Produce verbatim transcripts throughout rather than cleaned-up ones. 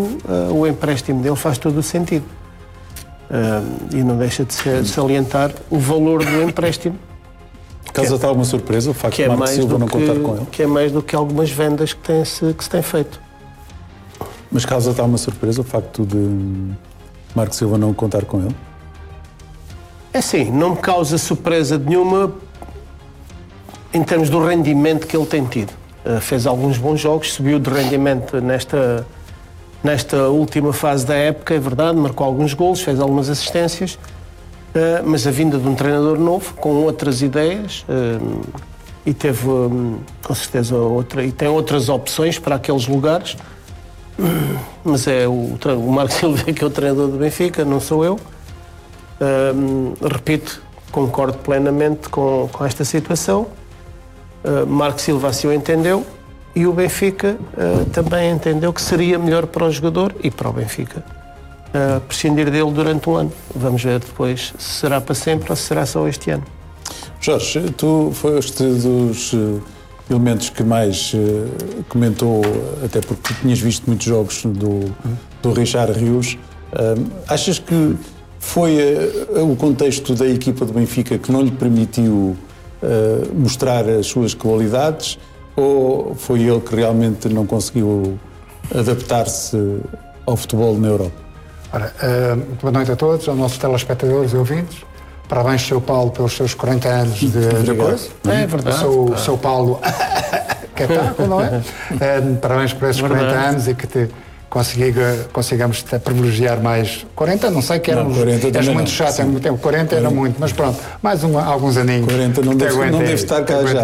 uh, o empréstimo dele faz todo o sentido. Uh, e não deixa de ser, salientar o valor do empréstimo. Caso está alguma surpresa, o facto que de é Marco Silva não que, contar com ele? Que é mais do que algumas vendas que, tem -se, que se tem feito. Mas causa está uma surpresa o facto de Marco Silva não contar com ele? É sim, não me causa surpresa nenhuma em termos do rendimento que ele tem tido. Uh, fez alguns bons jogos, subiu de rendimento nesta, nesta última fase da época, é verdade, marcou alguns golos, fez algumas assistências, uh, mas a vinda de um treinador novo, com outras ideias, uh, e teve, um, com certeza, outra, e tem outras opções para aqueles lugares, mas é o, o Marco Silva que é o treinador do Benfica, não sou eu. Uh, repito, concordo plenamente com, com esta situação. Uh, Marco Silva assim o entendeu e o Benfica uh, também entendeu que seria melhor para o jogador e para o Benfica uh, prescindir dele durante um ano. Vamos ver depois se será para sempre ou se será só este ano. Jorge, tu foste dos uh, elementos que mais uh, comentou, até porque tinhas visto muitos jogos do, do Richard Rios. Uh, achas que foi uh, o contexto da equipa do Benfica que não lhe permitiu Uh, mostrar as suas qualidades, ou foi ele que realmente não conseguiu adaptar-se ao futebol na Europa? Ora, uh, boa noite a todos, aos nossos telespectadores e ouvintes. Parabéns, seu Paulo, pelos seus quarenta anos de, de coisa. É verdade. Sou o seu Paulo que é taco, não é? Uh, parabéns por esses quarenta anos e que te consiga, consigamos te privilegiar mais quarenta, não sei que eram és muito chato, é muito tempo, quarenta era muito, mas pronto, mais um, alguns aninhos. quarenta não deve, aguentei, não deve estar cá já.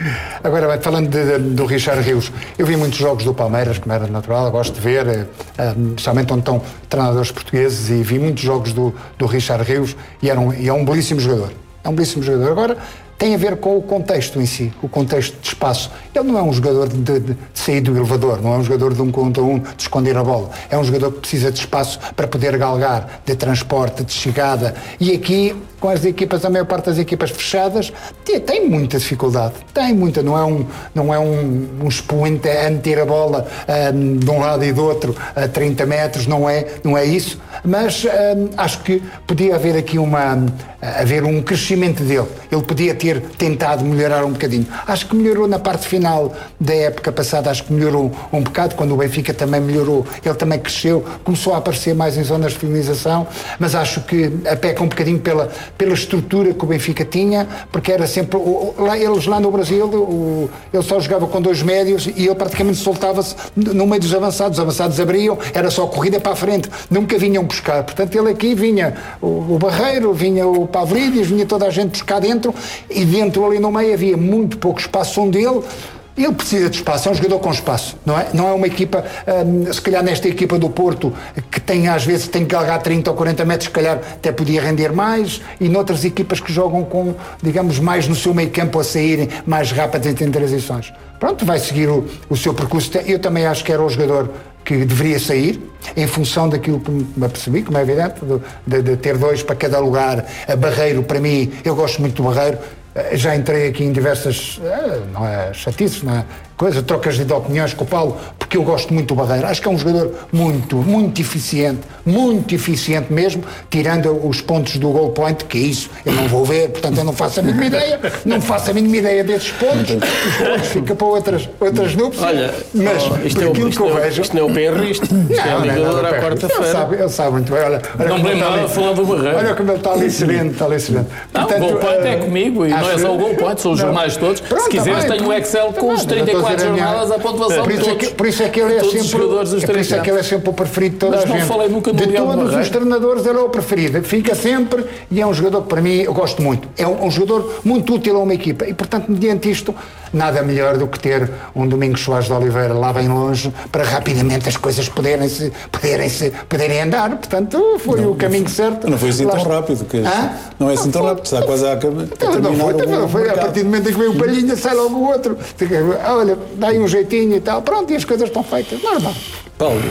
Agora, falando de, de, do Richard Rios, eu vi muitos jogos do Palmeiras, como era natural, eu gosto de ver, especialmente onde estão treinadores portugueses, e vi muitos jogos do, do Richard Rios e, era um, e é um belíssimo jogador. É um belíssimo jogador. Agora, tem a ver com o contexto em si, o contexto de espaço. Ele não é um jogador de, de, de sair do elevador, não é um jogador de um contra um, de esconder a bola. É um jogador que precisa de espaço para poder galgar, de transporte, de chegada. E aqui, com as equipas, a maior parte das equipas fechadas, tem, tem muita dificuldade. Tem muita, não é um, não é um, um expoente a meter a bola um, de um lado e do outro a trinta metros, não é, não é isso. Mas um, acho que podia haver aqui uma, haver um crescimento dele. Ele podia ter tentado melhorar um bocadinho. Acho que melhorou na parte final da época passada, acho que melhorou um bocado, quando o Benfica também melhorou, ele também cresceu, começou a aparecer mais em zonas de finalização, mas acho que apeca um bocadinho pela, pela estrutura que o Benfica tinha, porque era sempre, lá, eles lá no Brasil, o, ele só jogava com dois médios e ele praticamente soltava-se no meio dos avançados, os avançados abriam, era só corrida para a frente, nunca vinham buscar, portanto ele aqui vinha o, o Barreiro, vinha o Pavlidis, vinha toda a gente buscar dentro, e dentro ali no meio havia muito pouco espaço onde ele ele precisa de espaço, é um jogador com espaço, não é? Não é uma equipa, hum, se calhar nesta equipa do Porto, que tem às vezes tem que galgar trinta ou quarenta metros, se calhar até podia render mais, e noutras equipas que jogam com, digamos, mais no seu meio campo a saírem mais rápidas em transições. Pronto, vai seguir o, o seu percurso. Eu também acho que era o jogador que deveria sair, em função daquilo que me apercebi, como é evidente, de, de ter dois para cada lugar. A Barreiro, para mim, eu gosto muito do Barreiro, já entrei aqui em diversas, não é chatices, não é coisa, trocas de opiniões com o Paulo, porque eu gosto muito do Barreiro. Acho que é um jogador muito, muito eficiente, muito eficiente mesmo, tirando os pontos do goal point, que é isso, eu não vou ver, portanto eu não faço a mínima ideia, não faço a mínima ideia desses pontos, os pontos ficam para outras, outras núpcias. Olha, mas oh, isto, é o, isto, que eu vejo, isto não é o P R, isto, isto não, é a ligador à quarta-feira. Ele sabe, ele sabe muito bem. Olha, olha não me lembro nada de falar do Barreiro. Olha como ele está ali sereno, está ali sereno. Não, o goal point é comigo, e não é só o goal point, são os jornais todos. Pronto, se quiseres, também, tenho o Excel com os trinta e quatro jornadas, a pontuação por de isso, todos. é que, por isso é que ele é todos sempre os jogadores dos é por isso é que ele é sempre o preferido de toda Mas a não gente. falei nunca no de Leão todos Barreiro. Os treinadores ele é o preferido, fica sempre, e é um jogador que para mim eu gosto muito, é um, um jogador muito útil a uma equipa, e portanto mediante isto nada melhor do que ter um Domingos Soares de Oliveira lá bem longe para rapidamente as coisas poderem se, poderem se, poderem andar, portanto foi não, o caminho não, certo. Não foi assim lá tão está. rápido, que ah? não é assim tão rápido, está quase a acabar. Não, não foi, não foi, a partir do momento em que veio o Palhinha sai logo o outro, olha, dá aí um jeitinho e tal, pronto, e as coisas estão feitas, normal. Paulo,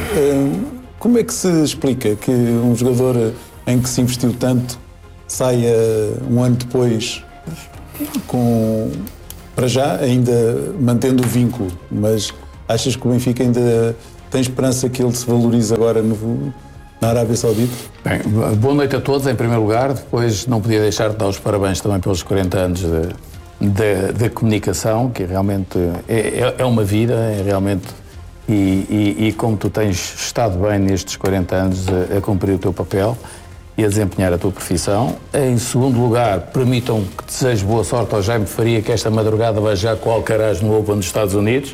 como é que se explica que um jogador em que se investiu tanto saia um ano depois com, para já, ainda mantendo o vínculo, mas achas que o Benfica ainda tem esperança que ele se valorize agora no, na Arábia Saudita? Bem, boa noite a todos, em primeiro lugar. Depois não podia deixar de dar os parabéns também pelos quarenta anos de, de, de comunicação, que realmente é, é uma vida, é realmente... E, e, e como tu tens estado bem nestes quarenta anos a, a cumprir o teu papel e a desempenhar a tua profissão. Em segundo lugar, permitam que desejo boa sorte ao Jaime Faria, que esta madrugada vai já com o Alcaraz no Open dos Estados Unidos.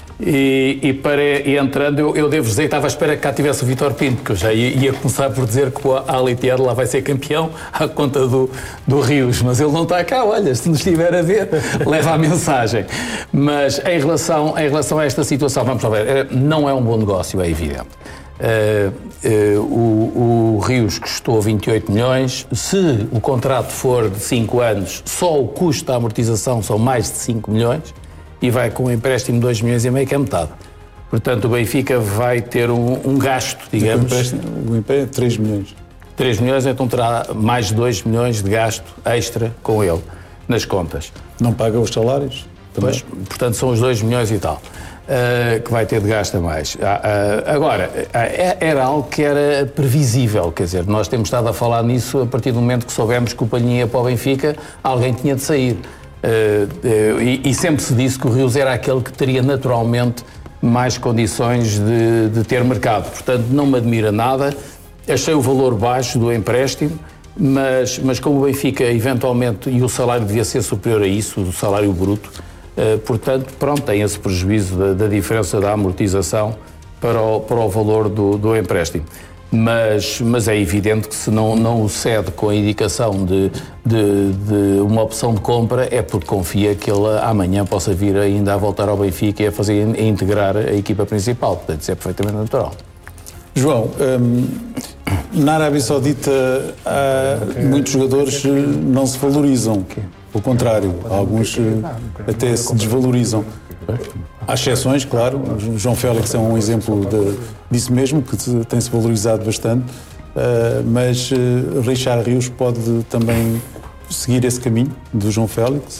E, e, para, e entrando, eu, eu devo dizer que estava à espera que cá tivesse o Vítor Pinto, que eu já ia, ia começar por dizer que o Ali Tier lá vai ser campeão à conta do, do Rios, mas ele não está cá, olha, se nos estiver a ver, leva a mensagem. Mas em relação, em relação a esta situação, vamos lá ver, não é um bom negócio, é evidente. Uh, uh, o, o Rios custou vinte e oito milhões, se o contrato for de cinco anos, só o custo da amortização são mais de cinco milhões, e vai com um empréstimo de dois milhões e meio, que é metade. Portanto, o Benfica vai ter um, um gasto, digamos... O empréstimo, o empréstimo é três milhões. três milhões, então terá mais de dois milhões de gasto extra com ele, nas contas. Não paga os salários? Pois, portanto, são os dois milhões e tal, uh, que vai ter de gasto a mais. Uh, uh, agora, uh, era algo que era previsível, quer dizer, nós temos estado a falar nisso a partir do momento que soubemos que o Palhinha ia para o Benfica, alguém tinha de sair. Uh, uh, e, e sempre se disse que o Rios era aquele que teria naturalmente mais condições de, de ter mercado. Portanto, não me admira nada. Achei o valor baixo do empréstimo, mas, mas como o Benfica eventualmente, e o salário devia ser superior a isso, do salário bruto, uh, portanto, pronto, tem esse prejuízo da, da diferença da amortização para o, para o valor do, do empréstimo. Mas, mas é evidente que se não, não o cede com a indicação de, de, de uma opção de compra, é porque confia que ele amanhã possa vir ainda a voltar ao Benfica e a, fazer, a integrar a equipa principal. Portanto, isso é perfeitamente natural. João, hum, na Arábia Saudita há muitos jogadores não se valorizam. Pelo contrário, alguns até se desvalorizam. Há exceções, claro. O João Félix é um exemplo de, disso mesmo, que tem-se valorizado bastante. Uh, mas uh, Richard Rios pode também seguir esse caminho do João Félix?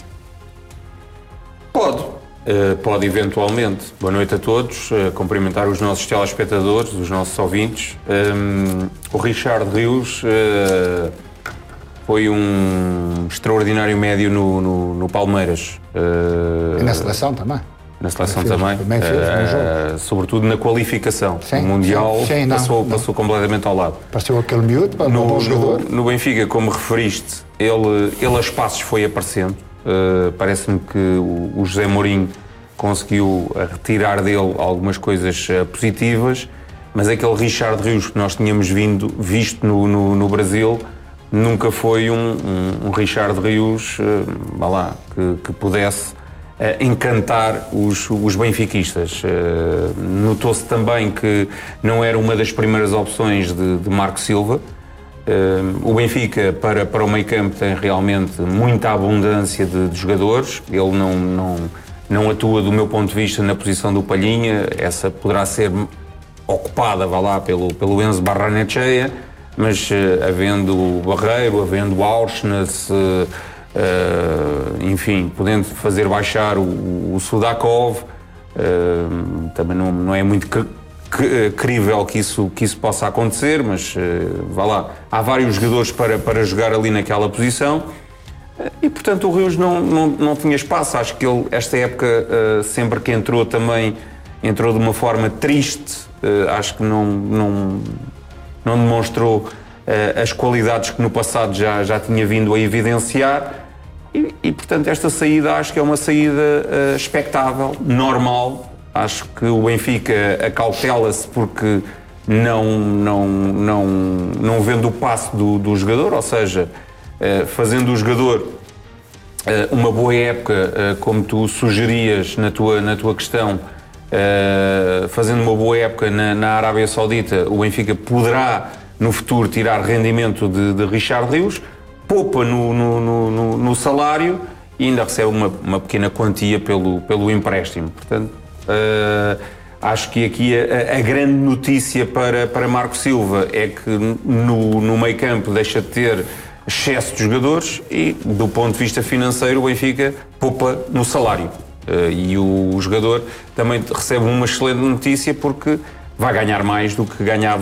Pode. Uh, pode eventualmente. Boa noite a todos. Uh, cumprimentar os nossos telespectadores, os nossos ouvintes. Um, o Richard Rios uh, foi um extraordinário médio no, no, no Palmeiras. Uh, e na seleção também. Na seleção fez, também, também fez, uh, sobretudo na qualificação. Sim, o Mundial sim, sim, passou, não, passou não. completamente ao lado. Passou aquele miúdo para no, um bom jogador. No, no Benfica, como referiste, ele, ele a espaços foi aparecendo. Uh, Parece-me que o, o José Mourinho conseguiu retirar dele algumas coisas uh, positivas, mas aquele Richard Rios que nós tínhamos vindo, visto no, no, no Brasil nunca foi um, um, um Richard Rios uh, vá lá, que, que pudesse Uh, encantar os, os benfiquistas. Uh, notou-se também que não era uma das primeiras opções de, de Marco Silva. Uh, o Benfica, para, para o meio campo, tem realmente muita abundância de, de jogadores. Ele não, não, não atua, do meu ponto de vista, na posição do Palhinha. Essa poderá ser ocupada, vá lá, pelo, pelo Enzo Barrenechea, mas uh, havendo o Barreiro, havendo o Auschwitz, uh, Uh, enfim, podendo fazer baixar o, o Sudakov, uh, também não, não é muito cr cr crível que isso, que isso possa acontecer, mas uh, vá lá, há vários jogadores para, para jogar ali naquela posição uh, e portanto o Rios não, não, não tinha espaço. Acho que ele, esta época, uh, sempre que entrou também, entrou de uma forma triste, uh, acho que não, não, não demonstrou uh, as qualidades que no passado já, já tinha vindo a evidenciar. E, e, portanto, esta saída acho que é uma saída uh, expectável, normal. Acho que o Benfica acautela-se porque não, não, não, não vendo o passo do, do jogador, ou seja, uh, fazendo o jogador uh, uma boa época, uh, como tu sugerias na tua, na tua questão, uh, fazendo uma boa época na, na Arábia Saudita, o Benfica poderá, no futuro, tirar rendimento de, de Richard Rios, poupa no, no, no, no salário e ainda recebe uma, uma pequena quantia pelo, pelo empréstimo. Portanto, uh, acho que aqui a, a grande notícia para, para Marco Silva é que no, no meio campo deixa de ter excesso de jogadores e, do ponto de vista financeiro, o Benfica poupa no salário. Uh, e o jogador também recebe uma excelente notícia porque vai ganhar mais do que ganhava